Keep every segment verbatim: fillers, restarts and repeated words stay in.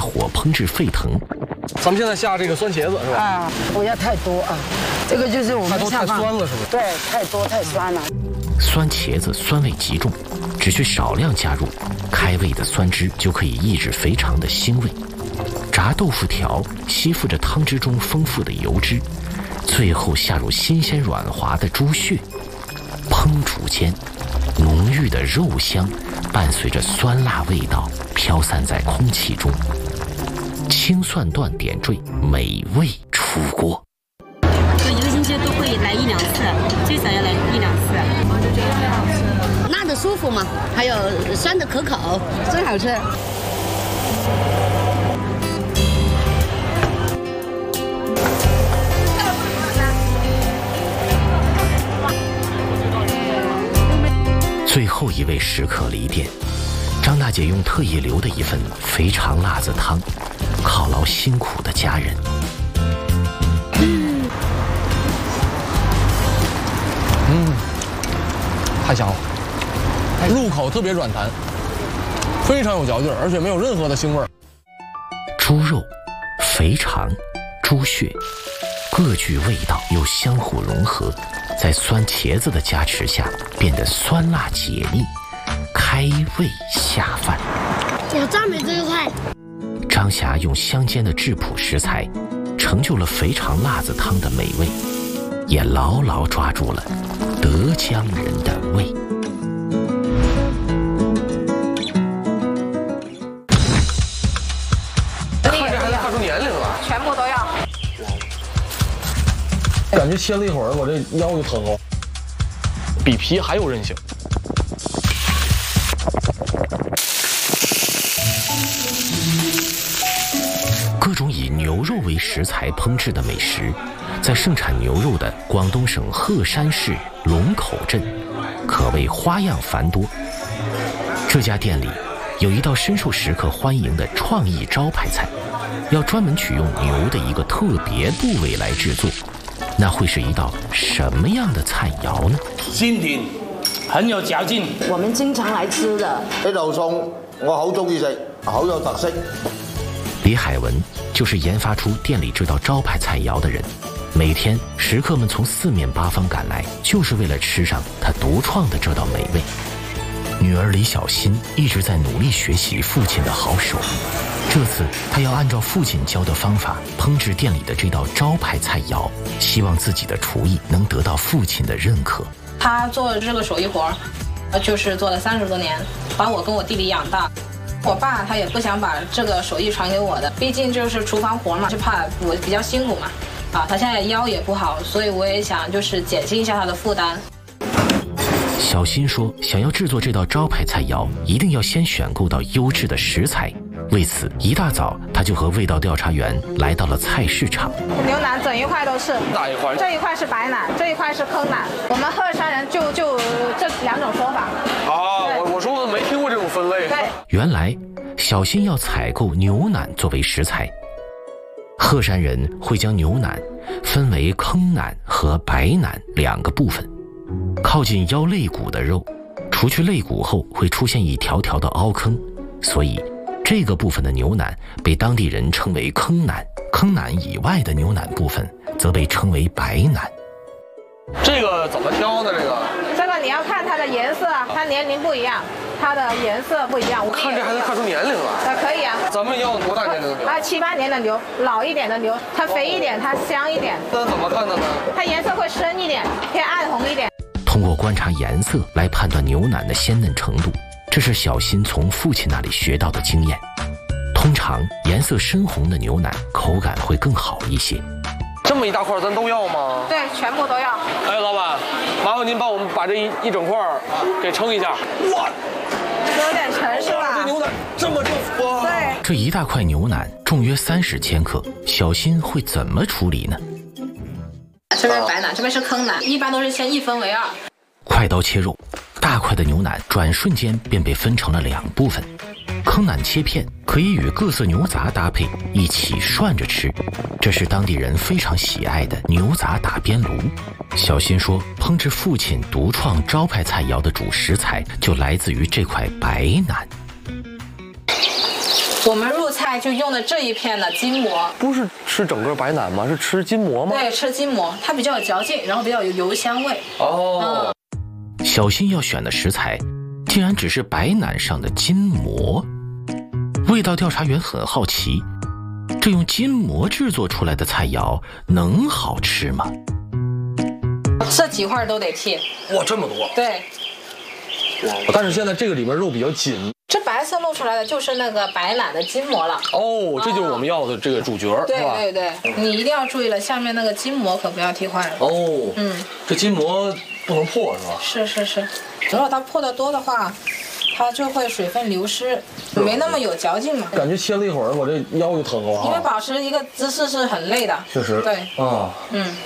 火烹制沸腾。 咱们现在下这个酸茄子是吧？ 啊，不要太多啊，这个就是我们太多太酸了，是不是？ 对，太多太酸了。 酸茄子酸味极重，只需少量加入，开胃的酸汁就可以抑制肥肠的腥味。炸豆腐条吸附着汤汁中丰富的油脂，最后下入新鲜软滑的猪血，烹煮间，浓郁的肉香伴随着酸辣味道飘散在空气中，青蒜段点缀，美味出锅。 就一个星期都会来一两次，最少要来一两次。我就觉得很好吃，辣的舒服嘛，还有酸的可口，真好吃。 最后一位食客离店，张大姐用特意留的一份肥肠辣子汤，犒劳辛苦的家人。 嗯，嗯，太香了，入口特别软弹，非常有嚼劲，而且没有任何的腥味儿。 猪肉、肥肠、猪血，各具味道又相互融合，在酸茄子的加持下，变得酸辣解腻，开胃下饭。 我赞美这一块。 张霞用乡间的质朴食材，成就了肥肠辣子汤的美味，也牢牢抓住了德江人的胃。 看这还能看出年龄了， 全部都要。 感觉切了一会儿，我这腰就疼了。比皮还有韧性。 各种以牛肉为食材烹制的美食，在盛产牛肉的广东省鹤山市龙口镇，可谓花样繁多。这家店里有一道深受食客欢迎的创意招牌菜，要专门取用牛的一个特别部位来制作。那会是一道什么样的菜肴呢？ 鮮甜，很有嚼勁。 我們經常來吃的呢道餸我好中意食，好有特色。 李海文就是研发出店里这道招牌菜肴的人。每天食客们从四面八方赶来，就是为了吃上他独创的这道美味。女儿李小欣一直在努力学习父亲的好手，这次她要按照父亲教的方法烹制店里的这道招牌菜肴，希望自己的厨艺能得到父亲的认可。 他做这个手艺活，就是做了三十多年，把我跟我弟弟养大。我爸他也不想把这个手艺传给我的，毕竟就是厨房活嘛，就怕我比较辛苦嘛。啊，他现在腰也不好，所以我也想就是减轻一下他的负担。 小新说，想要制作这道招牌菜肴，一定要先选购到优质的食材。为此，一大早他就和味道调查员来到了菜市场。 牛腩整一块都是， 哪一块？ 这一块是白腩，这一块是坑腩。我们鹤山人就就这两种说法。 啊，我我说我没听过这种分类。 对， 原来小新要采购牛腩作为食材。鹤山人会将牛腩分为坑腩和白腩两个部分。靠近腰肋骨的肉，除去肋骨后会出现一条条的凹坑，所以这个部分的牛腩被当地人称为坑腩，坑腩以外的牛腩部分则被称为白腩。 这个怎么挑呢？这个这个你要看它的颜色，它年龄不一样，它的颜色不一样。 我看这还能看出年龄来。 呃，可以啊。 咱们要多大年龄的牛？ 啊，七八年的牛，老一点的牛，它肥一点，它香一点。 那怎么看的呢？ 它颜色会深一点，偏暗红一点。 通过观察颜色来判断牛腩的鲜嫩程度，这是小新从父亲那里学到的经验。通常颜色深红的牛腩口感会更好一些。 这么一大块咱都要吗？ 对，全部都要。 哎，老板，麻烦您帮我们把这一一整块给称一下。哇， 有点沉是吧？ 这牛腩这么重哇！ 对， 这一大块牛腩重约三十千克，小新会怎么处理呢？ 这边白腩，这边是坑腩，一般都是先一分为二。 快刀切肉，大块的牛腩转瞬间便被分成了两部分。坑腩切片可以与各色牛杂搭配，一起涮着吃，这是当地人非常喜爱的牛杂打边炉。小新说，烹制父亲独创招牌菜肴的主食材就来自于这块白腩。 我们入菜菜就用的这一片的筋膜。 不是吃整个白腩吗？是吃筋膜吗？ 对，吃筋膜，它比较有嚼劲，然后比较有油香味。 哦。 嗯、 小新要选的食材，竟然只是白腩上的筋膜。味道调查员很好奇，这用筋膜制作出来的菜肴能好吃吗？ 这几块都得剔。 哇，这么多。 对。 但是现在这个里面肉比较紧。 这白色露出来的就是那个白腩的筋膜了。 哦，这就是我们要的这个主角， 对是吧？ 对对，你一定要注意了，下面那个筋膜可不要剔坏了。 哦， 嗯， 这筋膜不能破是吧？ 是是是，如果它破的多的话，它就会水分流失，没那么有嚼劲嘛。 感觉切了一会儿，我这腰就疼了啊。 因为保持一个姿势是很累的。 确实。 对。 啊。 嗯。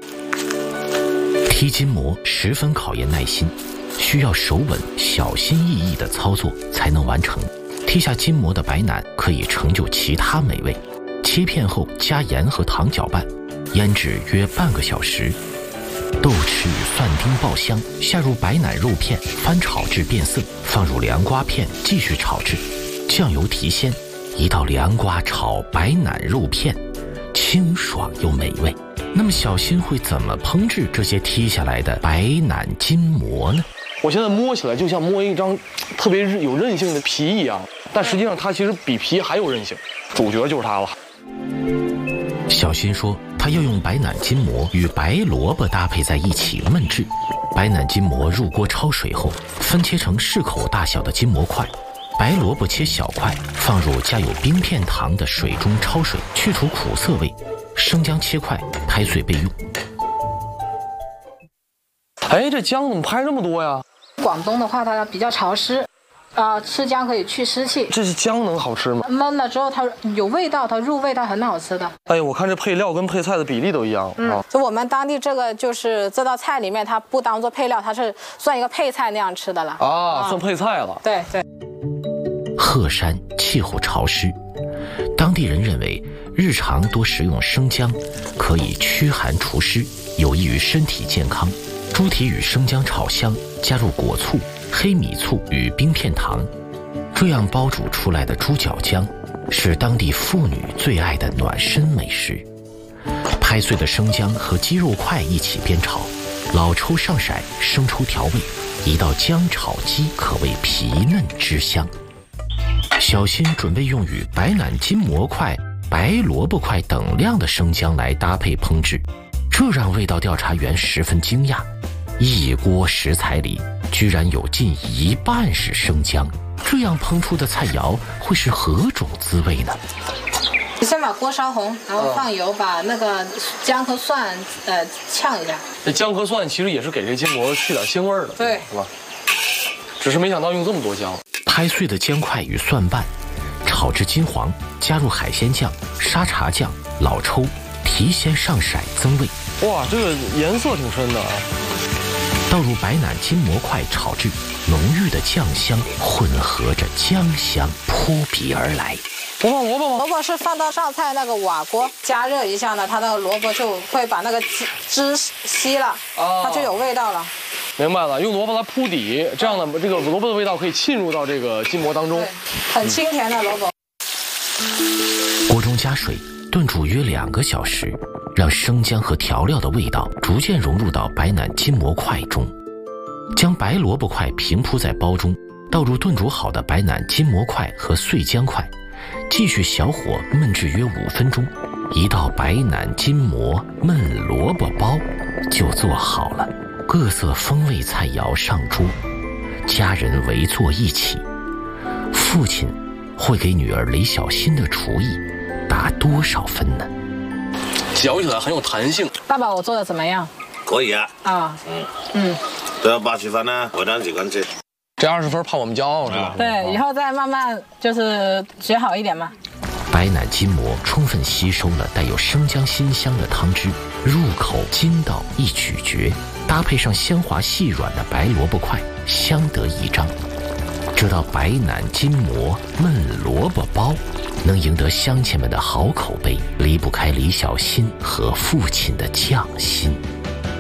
剔筋膜十分考验耐心，需要手稳、小心翼翼的操作才能完成。剔下筋膜的白腩可以成就其他美味。切片后加盐和糖搅拌，腌制约半个小时。豆豉与蒜丁爆香，下入白腩肉片，翻炒至变色，放入凉瓜片，继续炒制。酱油提鲜，一道凉瓜炒白腩肉片，清爽又美味。那么小新会怎么烹制这些剔下来的白腩筋膜呢？ 我现在摸起来就像摸一张特别有韧性的皮一样，但实际上它其实比皮还有韧性。主角就是它了。 小新说，他要用白腩筋膜与白萝卜搭配在一起焖制。白腩筋膜入锅焯水后，分切成适口大小的筋膜块。白萝卜切小块，放入加有冰片糖的水中焯水，去除苦涩味。生姜切块，拍碎备用。 哎，这姜怎么拍这么多呀？ 广东的话，它比较潮湿，啊、呃，吃姜可以去湿气。 这是姜能好吃吗？ 焖了之后，它有味道，它入味道很好吃的。 哎，我看这配料跟配菜的比例都一样。 嗯，就我们当地这个就是这道菜里面，它不当做配料，它是算一个配菜那样吃的了。 啊，算配菜了。 对对。 鹤山气候潮湿，当地人认为日常多食用生姜可以驱寒除湿，有益于身体健康。猪蹄与生姜炒香，加入果醋、黑米醋与冰片糖，这样煲煮出来的猪脚姜是当地妇女最爱的暖身美食。拍碎的生姜和鸡肉块一起煸炒，老抽上色，生抽调味，一道姜炒鸡可谓皮嫩汁香。小新准备用与白腩筋膜块、白萝卜块等量的生姜来搭配烹制，这让味道调查员十分惊讶。一锅食材里居然有近一半是生姜，这样烹出的菜肴会是何种滋味呢？ 你先把锅烧红，然后放油，把那个姜和蒜呃炝一下。 这姜和蒜其实也是给这筋膜去点腥味儿的， 对， 是吧？只是没想到用这么多姜。 拍碎的姜块与蒜瓣炒至金黄，加入海鲜酱、沙茶酱、老抽，提鲜上色增味。 哇，这个颜色挺深的啊！ 倒入白腩筋膜块炒制，浓郁的酱香混合着姜香扑鼻而来。 不放萝卜吗？ 萝卜是放到上菜那个瓦锅加热一下呢，它那个萝卜就会把那个汁汁吸了，哦、它就有味道了。 明白了，用萝卜来铺底，这样的这个萝卜的味道可以浸入到这个筋膜当中， 很清甜的萝卜。 锅中加水炖煮约两个小时，让生姜和调料的味道逐渐融入到白腩筋膜块中。将白萝卜块平铺在煲中，倒入炖煮好的白腩筋膜块和碎姜块，继续小火焖制约五分钟，一道白腩筋膜焖萝卜煲就做好了。各色风味菜肴上桌，家人围坐一起。父亲会给女儿李小新的厨艺打多少分呢？ 嚼起来很有弹性。 爸爸，我做的怎么样？ 可以啊。 啊， 嗯嗯， 都要八十分呢，我当时感觉。 这二十分怕我们骄傲是吧？ 对，以后再慢慢就是学好一点嘛。 白腩筋膜充分吸收了带有生姜辛香的汤汁，入口筋道一咀嚼，搭配上鲜滑细软的白萝卜块，相得益彰。这道白腩筋膜焖萝卜煲能赢得乡亲们的好口碑，离不开李小新和父亲的匠心。